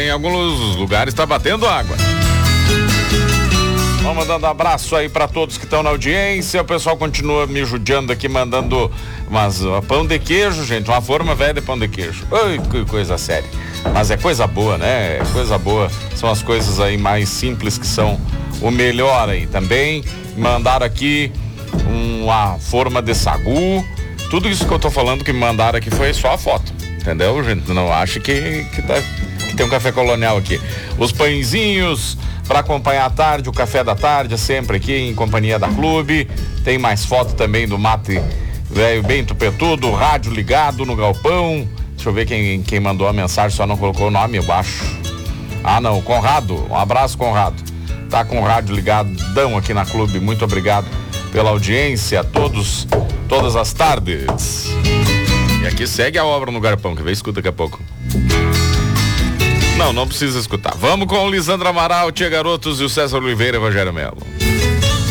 em alguns lugares está batendo água. Vamos mandando abraço aí para todos que estão na audiência. O pessoal continua me judiando aqui, mandando pão de queijo, gente, uma forma velha de pão de queijo. Ai, que coisa séria. Mas é coisa boa, né? É coisa boa. São as coisas aí mais simples que são o melhor aí também. Mandaram aqui uma forma de sagu. Tudo isso que eu tô falando que me mandaram aqui foi só a foto. Entendeu, gente? Não acho que tem um café colonial aqui. Os pãezinhos para acompanhar a tarde, o café da tarde, sempre aqui em companhia da Clube. Tem mais foto também do mate velho bem tupetudo, rádio ligado no galpão. Deixa eu ver quem mandou a mensagem, só não colocou o nome, eu acho. Ah, não, Conrado. Um abraço, Conrado. Tá com o rádio ligadão aqui na Clube. Muito obrigado pela audiência, todas as tardes. E aqui segue a obra no Garpão, que vem, escuta daqui a pouco. Não precisa escutar. Vamos com o Lisandro Amaral, Tia Garotos e o César Oliveira, Evangelho Melo.